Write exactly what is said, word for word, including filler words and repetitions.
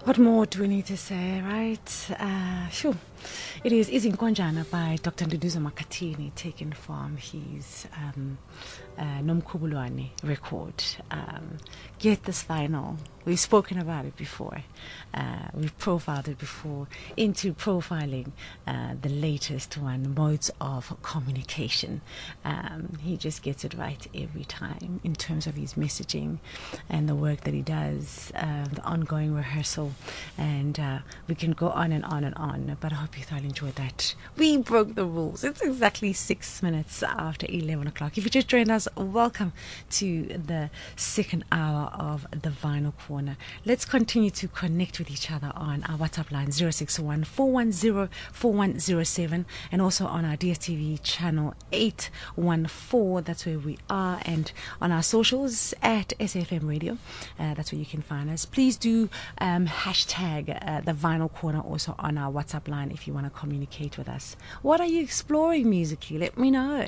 What more do we need to say, right? Uh, sure. It is Izinkonjana by Doctor Nduduzo Makatini, taken from his um, uh, Nomkhubulwane record. Um, get this vinyl. We've spoken about it before. Uh, we've profiled it before into profiling uh, the latest one, modes of communication. Um, he just gets it right every time in terms of his messaging and the work that he does, uh, the ongoing rehearsal. And uh, we can go on and on and on, but I hope you thoroughly enjoyed that. We broke the rules. It's exactly six minutes after eleven o'clock. If you just joined us, welcome to the second hour of the Vinyl Corner. Let's continue to connect with each other on our WhatsApp line zero six one, four one zero, four one zero seven and also on our D S T V channel eight one four. That's where we are, and on our socials at S F M Radio. Uh, that's where you can find us. Please do um, hashtag uh, the Vinyl Corner also on our WhatsApp line if you want to communicate with us. What are you exploring musically? Let me know.